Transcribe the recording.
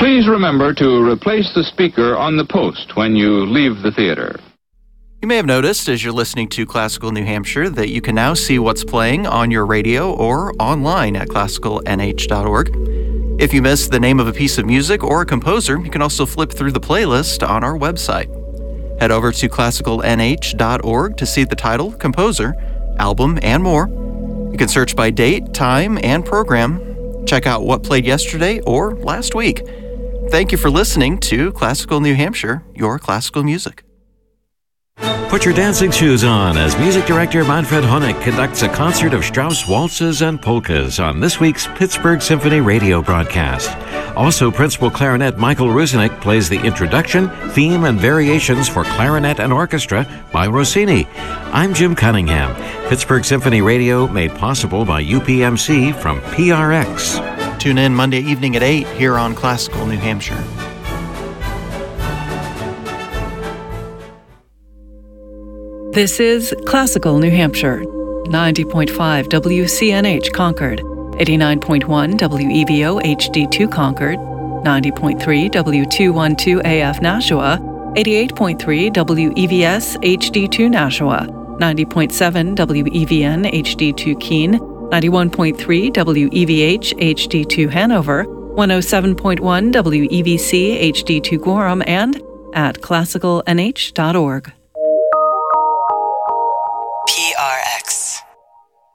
Please remember to replace the speaker on the post when you leave the theater. You may have noticed as you're listening to Classical New Hampshire that you can now see what's playing on your radio or online at classicalnh.org. If you missed the name of a piece of music or a composer, you can also flip through the playlist on our website. Head over to classicalnh.org to see the title, composer, album, and more. You can search by date, time, and program. Check out what played yesterday or last week. Thank you for listening to Classical New Hampshire, your classical music. Put your dancing shoes on as music director Manfred Honeck conducts a concert of Strauss waltzes and polkas on this week's Pittsburgh Symphony radio broadcast. Also, principal clarinet Michael Rusinick plays the introduction, theme, and variations for clarinet and orchestra by Rossini. I'm Jim Cunningham. Pittsburgh Symphony Radio made possible by UPMC from PRX. Tune in Monday evening at 8 here on Classical New Hampshire. This is Classical New Hampshire, 90.5 WCNH Concord, 89.1 WEVO HD2 Concord, 90.3 W212 AF Nashua, 88.3 WEVS HD2 Nashua, 90.7 WEVN HD2 Keene, 91.3 WEVH HD2 Hanover, 107.1 WEVC HD2 Gorham, and at classicalnh.org.